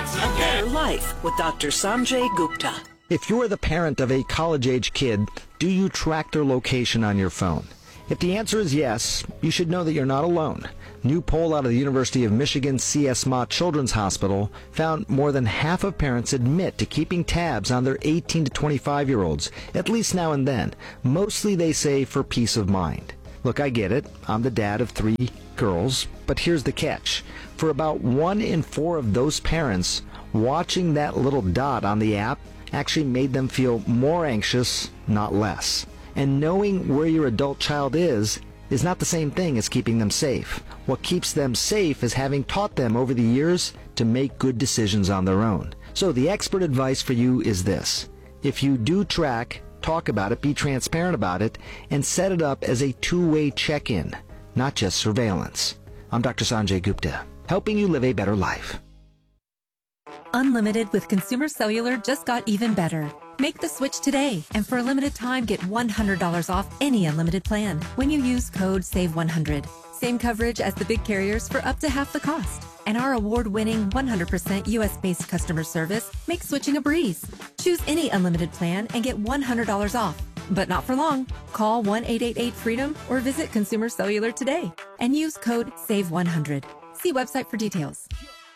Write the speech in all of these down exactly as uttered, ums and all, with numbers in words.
once again. Better Life with Doctor Sanjay Gupta. If you're the parent of a college-age kid, do you track their location on your phone? If the answer is yes, you should know that you're not alone. New poll out of the University of Michigan C S Mott Children's Hospital found more than half of parents admit to keeping tabs on their eighteen to twenty-five-year-olds, at least now and then. Mostly, they say, for peace of mind. Look, I get it. I'm the dad of three girls, but here's the catch. For about one in four of those parents, watching that little dot on the app actually made them feel more anxious, not less. And knowing where your adult child is is not the same thing as keeping them safe. What keeps them safe is having taught them over the years to make good decisions on their own. So the expert advice for you is this. If you do track, talk about it, be transparent about it, and set it up as a two-way check-in, not just surveillance. I'm Doctor Sanjay Gupta, helping you live a better life. Unlimited with Consumer Cellular just got even better. Make the switch today, and for a limited time, get one hundred dollars off any unlimited plan when you use code save one hundred. Same coverage as the big carriers for up to half the cost. And our award-winning one hundred percent U S-based customer service makes switching a breeze. Choose any unlimited plan and get one hundred dollars off. But not for long. Call one eight eight eight freedom or visit Consumer Cellular today and use code save one hundred. See website for details.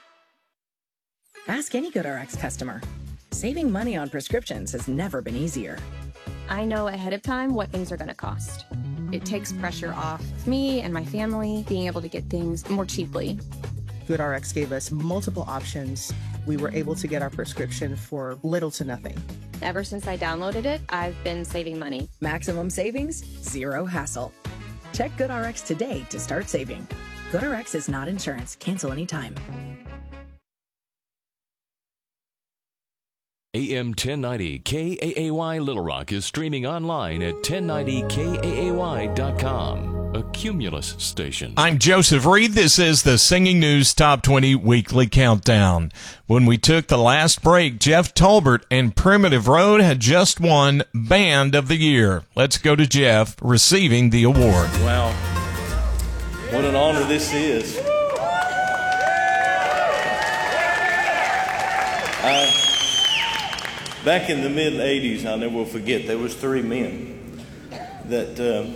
Ask any GoodRx customer. Saving money on prescriptions has never been easier. I know ahead of time what things are going to cost. It takes pressure off me and my family being able to get things more cheaply. GoodRx gave us multiple options. We were able to get our prescription for little to nothing. Ever since I downloaded it, I've been saving money. Maximum savings, zero hassle. Check GoodRx today to start saving. GoodRx is not insurance. Cancel anytime. A M ten ninety K A A Y Little Rock is streaming online at ten ninety K A A Y dot com, a Cumulus station. I'm Joseph Reed. This is the Singing News Top twenty Weekly Countdown. When we took the last break, Jeff Tolbert and Primitive Road had just won Band of the Year. Let's go to Jeff receiving the award. Wow. What an honor this is. I... Back in the mid eighties, I'll never will forget, there was three men that uh,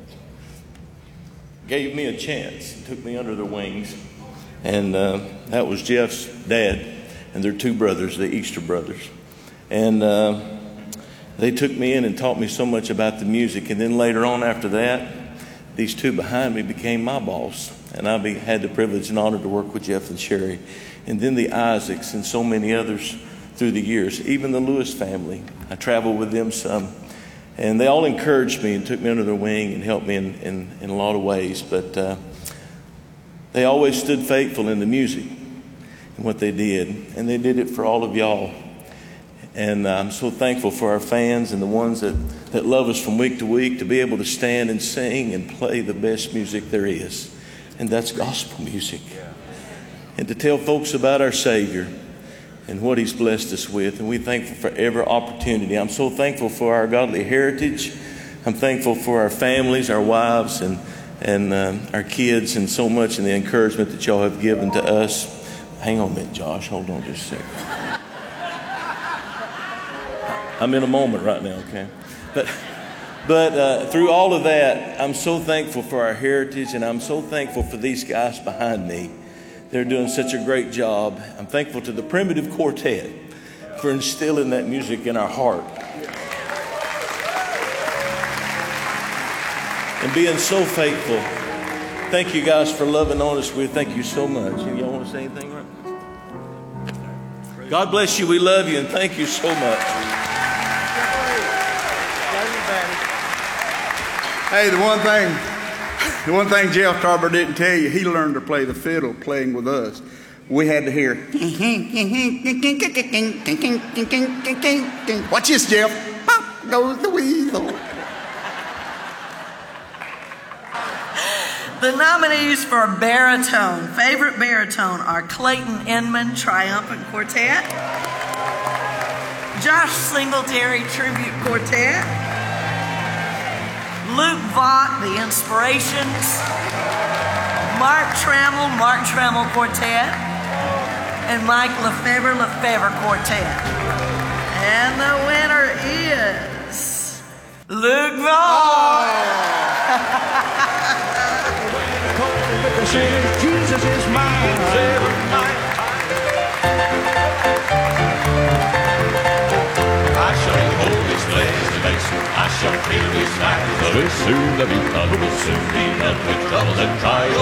gave me a chance, took me under their wings. And uh, that was Jeff's dad and their two brothers, the Easter brothers. And uh, they took me in and taught me so much about the music. And then later on after that, these two behind me became my boss. And I be, had the privilege and honor to work with Jeff and Sherry. And then the Isaacs and so many others through the years, even the Lewis family. I traveled with them some, and they all encouraged me and took me under their wing and helped me in, in, in a lot of ways. But uh, they always stood faithful in the music and what they did, and they did it for all of y'all. And uh, I'm so thankful for our fans and the ones that, that love us from week to week to be able to stand and sing and play the best music there is, and that's gospel music. And to tell folks about our Savior and what He's blessed us with. And we're thankful for every opportunity. I'm so thankful for our godly heritage. I'm thankful for our families, our wives, and, and uh, our kids, and so much, and the encouragement that y'all have given to us. Hang on a minute, Josh. Hold on just a second. I'm in a moment right now, okay? But, but uh, through all of that, I'm so thankful for our heritage, and I'm so thankful for these guys behind me. They're doing such a great job. I'm thankful to the Primitive Quartet for instilling that music in our heart. And being so faithful. Thank you guys for loving on us with. Thank you so much. Y'all want to say anything right? God bless you. We love you and thank you so much. Hey, the one thing The one thing Jeff Tolbert didn't tell you, he learned to play the fiddle playing with us. We had to hear. Watch this, Jeff. Pop goes the weasel. The nominees for baritone, favorite baritone, are Clayton Inman, Triumphant Quartet, Josh Singletary, Tribute Quartet, Luke Vaught, The Inspirations, Mark Trammell, Mark Trammell Quartet, and Mike Lefebvre Lefebvre Quartet. And the winner is Luke Vaughn. Jesus is mine. I shall hold his place, I shall feel his eyes. But soon the be done, will soon be done with troubles and trials.